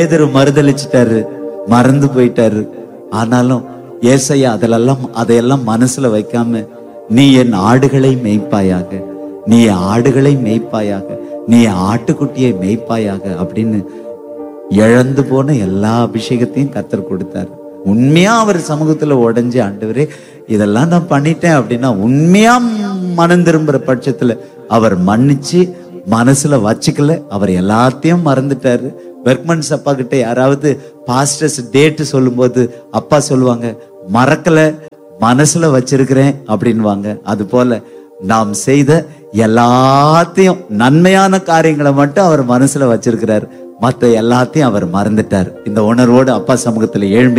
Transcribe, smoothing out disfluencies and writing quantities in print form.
பேதுரு மறுதலிச்சிட்டாரு, மறந்து போயிட்டாரு. ஆனாலும் ஏசையா அதையெல்லாம் மனசுல வைக்காம, நீ என் ஆடுகளை மேய்ப்பாயாக, நீ ஆடுகளை மேய்ப்பாயாக, நீ ஆட்டுக்குட்டியை மேய்ப்பாயாக அப்படின்னு இழந்து போன எல்லா அபிஷேகத்தையும் கர்த்தர் கொடுத்தாரு. உண்மையா அவர் சமூகத்துல உடைஞ்சு, ஆண்டவரே இதெல்லாம் நான் பண்ணிட்டேன் அப்படின்னா உண்மையா மனம் திரும்புற பட்சத்துல அவர் மன்னிச்சு மனசுல வச்சுக்கல, அவர் எல்லாத்தையும் மறந்துட்டாரு. பெர்க்மன்ஸ் அப்பா கிட்ட யாராவது பாஸ்டர்ஸ் டேட் சொல்லும் போது அப்பா சொல்லுவாங்க, மறக்கல, மனசுல வச்சிருக்கிறேன் அப்படின்வாங்க. அது போல நாம் செய்த எல்லாத்தையும், நன்மையான காரியங்களை மட்டும் அவர் மனசுல வச்சிருக்கிறார், மற்ற எல்லாத்தையும் அவர் மறந்துட்டார். இந்த உணர்வோடு அப்பா சமூகத்துல எழும்பி